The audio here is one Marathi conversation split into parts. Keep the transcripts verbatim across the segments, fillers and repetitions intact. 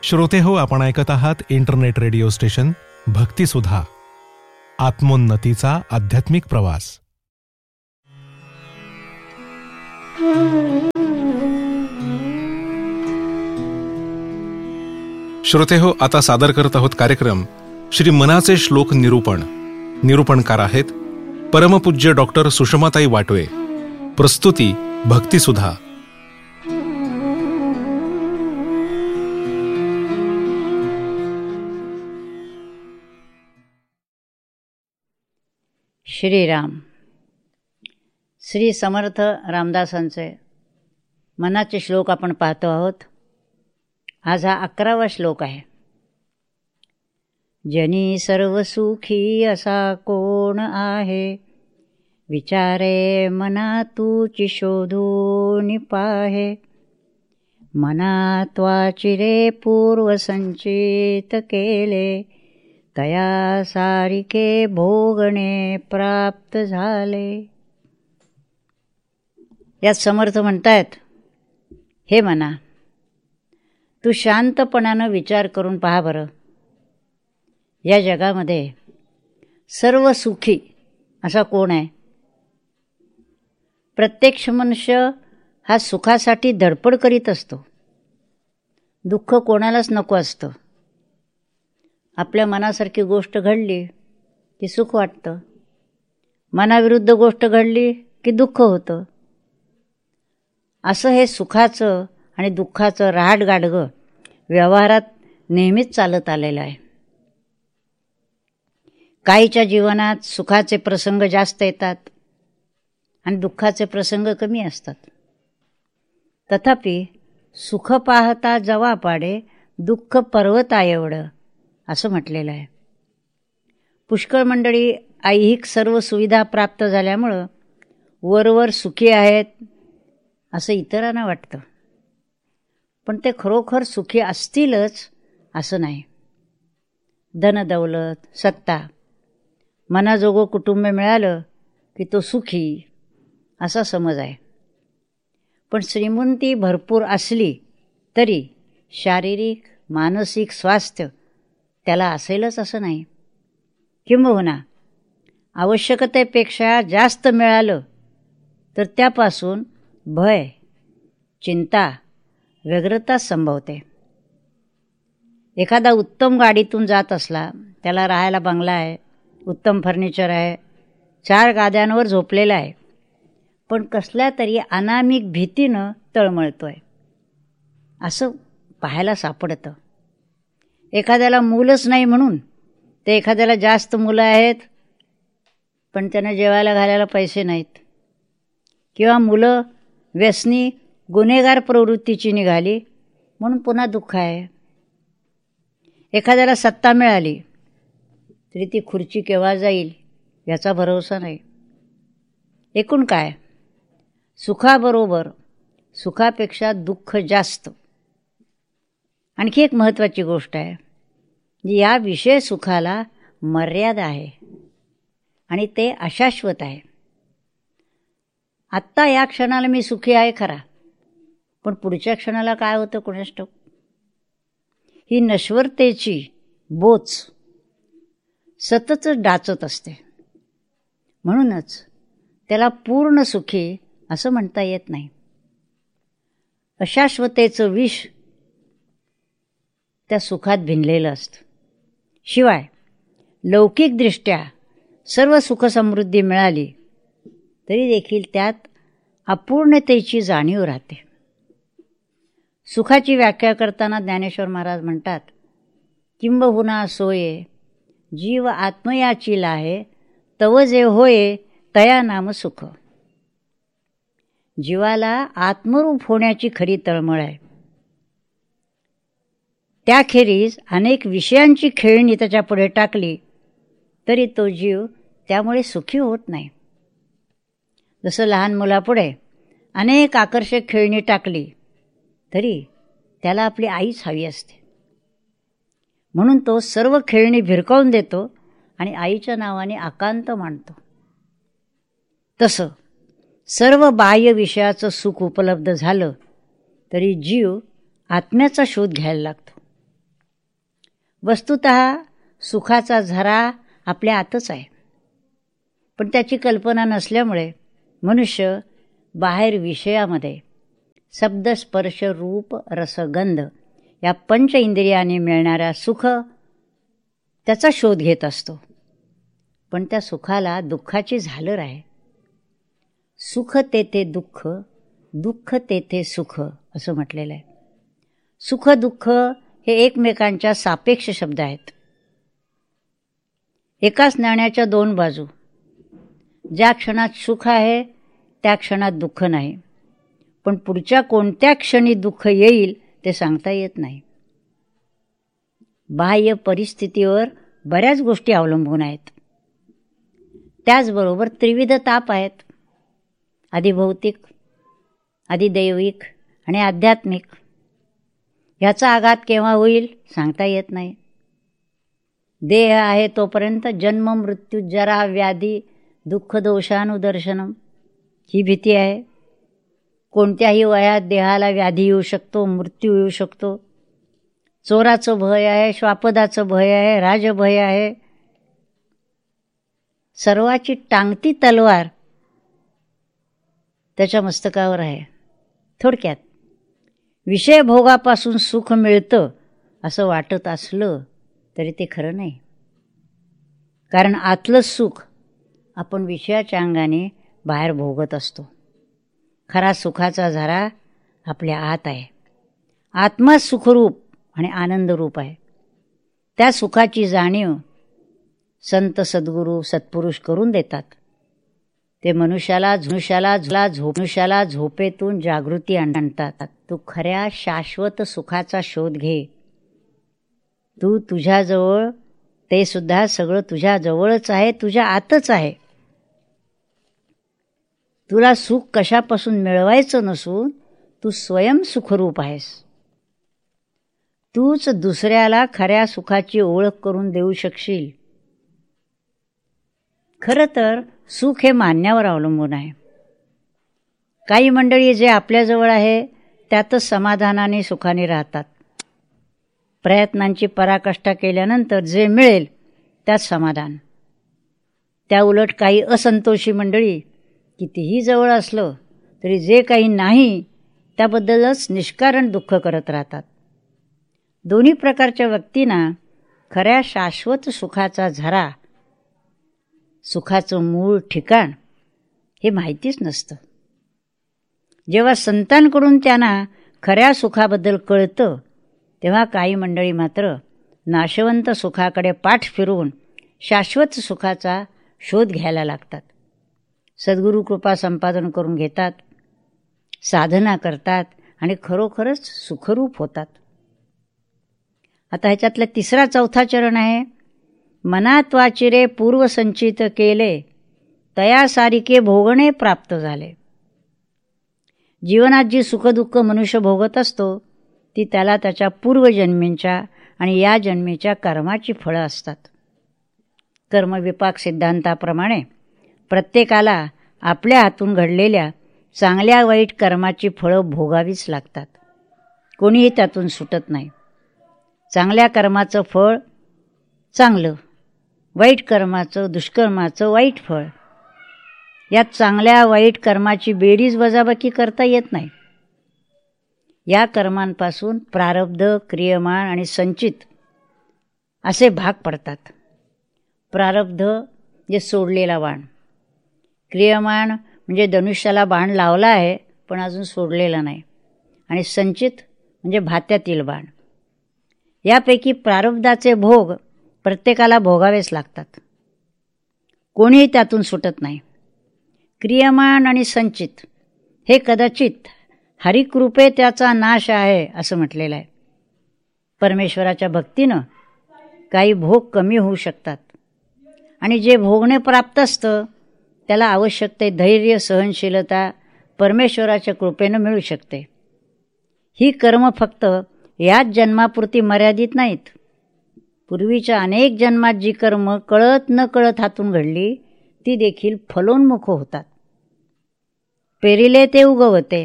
श्रोते हो, आपण ऐकत आहात इंटरनेट रेडिओ स्टेशन भक्तिसुधा, आत्मोन्नतीचा आध्यात्मिक प्रवास. श्रोते हो, आता सादर करत आहोत कार्यक्रम श्री मनाचे श्लोक निरूपण. निरूपणकार आहेत परमपूज्य डॉक्टर सुषमाताई वाटवे. प्रस्तुती भक्तिसुधा. श्रीराम. श्री समर्थ रामदासांचे मनाचे श्लोक आपण पाहतो आहोत. आज हा अकरावा श्लोक आहे. जनी सर्व सुखी असा कोण आहे, विचारे मना तूची शोधून पाहे. मना त्वाची रे पूर्व संचित केले, तया सारिके भोगणे प्राप्त झाले. यात समर्थ म्हणतायत, हे मना, तू शांतपणानं विचार करून पहा बरं. या जगामध्ये सर्व सुखी असा कोण आहे? प्रत्येक मनुष्य हा सुखासाठी धडपड करीत असतो. दुःख कोणालाच नको असतं. आपल्या मनासारखी गोष्ट घडली की सुख वाटतं, मनाविरुद्ध गोष्ट घडली की दुःख होतं. असं हे सुखाचं आणि दुःखाचं रहाटगाडगं व्यवहारात नेहमीच चालत आलेलं आहे. काहीच्या जीवनात सुखाचे प्रसंग जास्त येतात आणि दुःखाचे प्रसंग कमी असतात. तथापि सुख पाहता जवा पाडे, दुःख पर्वता एवढं असं म्हटलेलं आहे. पुष्कळ मंडळी ऐहिक सर्व सुविधा प्राप्त झाल्यामुळं वरवर सुखी आहेत असं इतरांना वाटतं. पण ते खरोखर सुखी असतीलच असं नाही. धनदौलत, सत्ता, मनाजोगं कुटुंब मिळालं की तो सुखी असा समज आहे. पण श्रीमंती भरपूर असली तरी शारीरिक मानसिक स्वास्थ्य त्याला असेलच असं नाही. किंबहुना आवश्यकतेपेक्षा जास्त मिळालं तर त्यापासून भय, चिंता, व्यग्रता संभवते. एखादा उत्तम गाडीतून जात असला, त्याला राहायला बंगला आहे, उत्तम फर्निचर आहे, चार गाद्यांवर झोपलेला आहे, पण कसल्या तरी अनामिक भीतीनं तळमळतोय असं पाहायला सापडतं. एखाद्याला मूलच नाही म्हणून ते एखाद्याला जास्त मुलं आहेत पण त्यांना जेवायला घालायला पैसे नाहीत, किंवा मुलं व्यसनी गुन्हेगार प्रवृत्तीची निघाली म्हणून पुन्हा दुःख आहे. एखाद्याला सत्ता मिळाली तरी ती खुर्ची केव्हा जाईल याचा भरोसा नाही. एकूण काय, सुखाबरोबर सुखापेक्षा दुःख जास्त. आणखी एक महत्त्वाची गोष्ट आहे, या विषय सुखाला मर्यादा आहे आणि ते अशाश्वत आहे. आत्ता या क्षणाला मी सुखी आहे खरा, पण पुढच्या क्षणाला काय होतं कोणास ठाऊक. ही नश्वरतेची बोच सतत डाचत असते. म्हणूनच त्याला पूर्ण सुखी असं म्हणता येत नाही. अशाश्वतेचं विष त्या सुखात भिनलेलं असतं. शिवाय लौकिकदृष्ट्या सर्व सुखसमृद्धी मिळाली तरी देखील त्यात अपूर्णतेची जाणीव राहते. सुखाची व्याख्या करताना ज्ञानेश्वर महाराज म्हणतात, किंबहुना सोये जीव आत्मयाची लाहे, तव जे होये तया नाम सुख. जीवाला आत्मरूप होण्याची खरी तळमळ आहे. त्याखेरीज अनेक विषयांची खेळणी त्याच्या पुढे टाकली तरी तो जीव त्यामुळे सुखी होत नाही. जसं लहान मुलापुढे अनेक आकर्षक खेळणी टाकली तरी त्याला आपली आईच हवी असते, म्हणून तो सर्व खेळणी भिरकावून देतो आणि आईच्या नावाने आकांत मानतो. तसं सर्व बाह्य विषयाचं सुख उपलब्ध झालं तरी जीव आत्म्याचा शोध घ्यायला लागतो. वस्तुतः सुखाचा झरा आपल्या आतच आहे, पण त्याची कल्पना नसल्यामुळे मनुष्य बाहेर विषयामध्ये शब्द स्पर्श रूप रसगंध या पंच इंद्रियाने मिळणाऱ्या सुख त्याचा शोध घेत असतो. पण त्या सुखाला दुःखाची झालर आहे. सुख तेथे दुःख, दुःख तेथे सुख असं म्हटलेलं आहे. सुख दुःख हे एकमेकांच्या सापेक्ष शब्द आहेत. एकाच नाण्याच्या दोन बाजू. ज्या क्षणात सुख आहे त्या क्षणात दुःख नाही, पण पुढच्या कोणत्या क्षणी दुःख येईल ते सांगता येत नाही. बाह्य परिस्थितीवर बऱ्याच गोष्टी अवलंबून आहेत. त्याचबरोबर त्रिविध ताप आहेत. आधी भौतिक, आधी दैविक आणि आध्यात्मिक. ह्याचा आघात केव्हा होईल सांगता येत नाही. देह आहे तोपर्यंत जन्म मृत्यू जरा व्याधी दुःख दोषानुदर्शनम ही भीती आहे. कोणत्याही वयात देहाला व्याधी येऊ शकतो, मृत्यू येऊ शकतो. चोराचं भय आहे, श्वापदाचं भय आहे, राजभय आहे. सर्वाची टांगती तलवार त्याच्या मस्तकावर आहे. थोडक्यात विषय भोगापासून सुख मिळतं असं वाटत असलं तरी ते खरं नाही. कारण आतलं सुख आपण विषयाच्या अंगाने बाहेर भोगत असतो. खरा सुखाचा झरा आपल्या आत आहे. आत्मा सुखरूप आणि आनंदरूप आहे. त्या सुखाची जाणीव संत सद्गुरू सत्पुरुष करून देतात. ते मनुष्याला मनुष्याला झोप मनुष्याला झोपेतून जागृती आणतात. तू खऱ्या शाश्वत सुखाचा शोध घे. तू तुझ्याजवळ, ते सुद्धा सगळं तुझ्या जवळच आहे, तुझ्या आतच आहे. तुला सुख कशापासून मिळवायचं नसून तू स्वयं सुखरूप आहेस. तूच दुसऱ्याला खऱ्या सुखाची ओळख करून देऊ शकशील. खरं तर सुख हे मानण्यावर अवलंबून आहे. काही मंडळी जे आपल्याजवळ आहे त्यातच समाधानाने सुखाने राहतात. प्रयत्नांची पराकाष्ठा केल्यानंतर जे मिळेल त्यात समाधान. त्या उलट काही असंतोषी मंडळी कितीही जवळ असलं तरी जे काही नाही त्याबद्दलच निष्कारण दुःख करत राहतात. दोन्ही प्रकारच्या व्यक्तींना खऱ्या शाश्वत सुखाचा झरा, सुखाचं मूळ ठिकाण हे माहितीच नसतं. जेव्हा संतांकडून त्यांना खऱ्या सुखाबद्दल कळतं तेव्हा काही मंडळी मात्र नाशवंत सुखाकडे पाठ फिरवून शाश्वत सुखाचा शोध घ्यायला लागतात. सद्गुरू कृपा संपादन करून घेतात, साधना करतात आणि खरोखरच सुखरूप होतात. आता ह्याच्यातला तिसरा चौथा चरण आहे, मनात वाचिरे पूर्वसंचित केले तया सारिके भोगणे प्राप्त झाले. जीवनात जी सुखदुःख मनुष्य भोगत असतो ती त्याला त्याच्या पूर्वजन्मींच्या आणि या जन्मीच्या कर्माची फळं असतात. कर्मविपाक सिद्धांताप्रमाणे प्रत्येकाला आपल्या हातून घडलेल्या चांगल्या वाईट कर्माची फळं भोगावीच लागतात. कोणीही त्यातून सुटत नाही. चांगल्या कर्माचं फळ चांगलं, वाईट कर्माचं दुष्कर्माचं वाईट फळ. यात चांगल्या वाईट कर्माची बेरीज वजाबाकी करता येत नाही. या कर्मांपासून प्रारब्ध, क्रियमाण आणि संचित असे भाग पडतात. प्रारब्ध म्हणजे सोडलेला बाण, क्रियमाण म्हणजे धनुष्याला बाण लावला आहे पण अजून सोडलेला नाही, आणि संचित म्हणजे भात्यातील बाण. यापैकी प्रारब्धाचे भोग प्रत्येकाला भोगावेच लागतात. कोणीही त्यातून सुटत नाही. क्रियमाण आणि संचित हे कदाचित हरिकृपे त्याचा नाश आहे असं म्हटलेलं आहे. परमेश्वराच्या भक्तीनं काही भोग कमी होऊ शकतात आणि जे भोगणे प्राप्त असतं त्याला आवश्यक ते धैर्य, सहनशीलता परमेश्वराच्या कृपेनं मिळू शकते. ही कर्म फक्त याच जन्मापुरती मर्यादित नाहीत. पूर्वीच्या अनेक जन्मात जी कर्म कळत न कळत हातून घडली ती देखील फलोन्मुख होतात. पेरिले ते उगवते.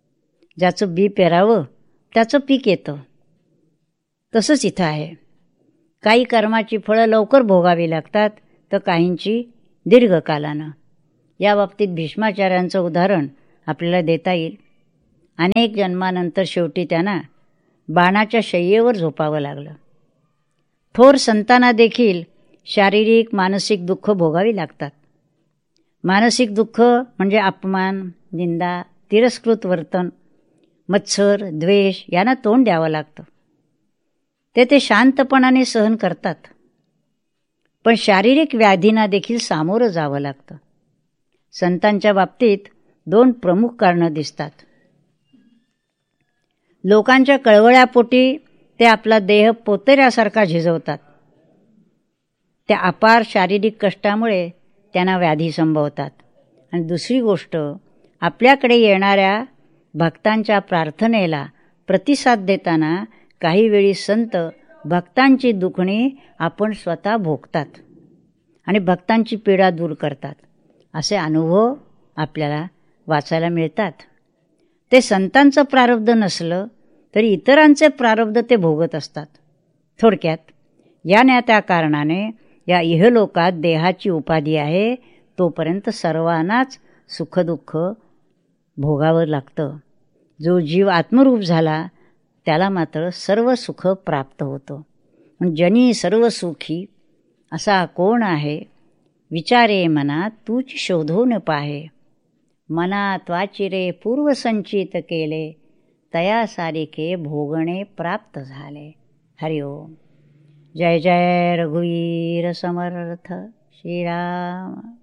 ज्याचं बी पेरावं त्याचं पीक येतं. तसंच इथं आहे. काही कर्माची फळं लवकर भोगावी लागतात तर काहींची दीर्घकालानं. या बाबतीत भीष्माचार्यांचं उदाहरण आपल्याला देता येईल. अनेक जन्मानंतर शेवटी त्यांना बाणाच्या शय्येवर झोपावं लागलं. थोर संतांना देखील शारीरिक मानसिक दुःख भोगावी लागतात. मानसिक दुःख म्हणजे अपमान, निंदा, तिरस्कृत वर्तन, मत्सर, द्वेष यांना तोंड द्यावं लागतं. ते ते शांतपणाने सहन करतात. पण शारीरिक व्याधींना देखील सामोरं जावं लागतं. संतांच्या बाबतीत दोन प्रमुख कारणं दिसतात. लोकांच्या कळवळ्यापोटी ते आपला देह पोतेऱ्यासारखा झिजवतात. त्या अपार शारीरिक कष्टामुळे त्यांना व्याधी संभवतात. आणि दुसरी गोष्ट, आपल्याकडे येणाऱ्या भक्तांच्या प्रार्थनेला प्रतिसाद देताना काही वेळी संत भक्तांची दुखणी आपण स्वतः भोगतात आणि भक्तांची पीडा दूर करतात. असे अनुभव आपल्याला वाचायला मिळतात. ते संतांचं प्रारब्ध नसलं तरी इतरांचे प्रारब्ध ते भोगत असतात. थोडक्यात या ना त्या कारणाने या इहलोकात देहाची उपाधी आहे तोपर्यंत सर्वांनाच सुखदुःख भोगावं लागतं. जो जीव आत्मरूप झाला त्याला मात्र सर्व सुख प्राप्त होतं. जनी सर्व सुखी असा कोण आहे, विचारे मना तूच शोधून पाहे. मनात वाचिरे पूर्वसंचित केले, तया सारिके भोगणे प्राप्त झाले. हरिओम. जय जय रघुवीर समर्थ श्रीराम.